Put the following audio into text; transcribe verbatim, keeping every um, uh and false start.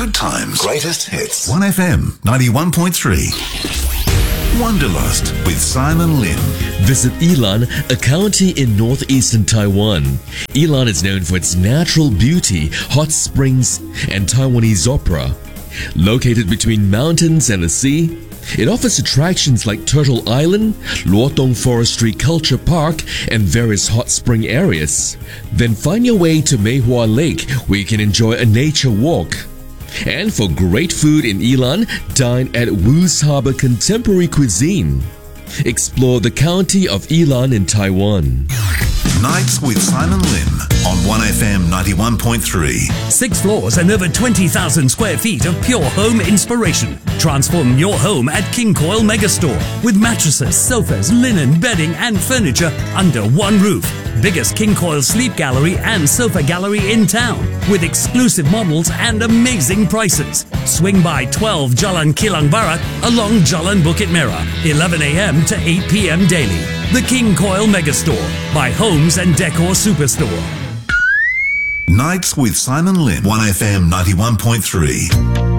Good times. Greatest hits. one F M ninety-one point three. Wanderlust with Simon Lim. Visit Yilan, a county in northeastern Taiwan. Yilan is known for its natural beauty, hot springs, and Taiwanese opera. Located between mountains and the sea, it offers attractions like Turtle Island, Luotong Forestry Culture Park, and various hot spring areas. Then find your way to Meihua Lake, where you can enjoy a nature walk. And for great food in Yilan, dine at Wu's Harbor Contemporary Cuisine. Explore the county of Yilan in Taiwan. Nights with Simon Lim on one F M ninety-one point three. Six floors and over twenty thousand square feet of pure home inspiration. Transform your home at King Coil Megastore with mattresses, sofas, linen, bedding and furniture under one roof. Biggest King Coil sleep gallery and sofa gallery in town with exclusive models and amazing prices. Swing by twelve Jalan Kilang Barat along Jalan Bukit Merah, eleven a m to eight p m daily. The King Coil Megastore by Homes and Decor Superstore. Nights with Simon Lim, one F M ninety-one point three.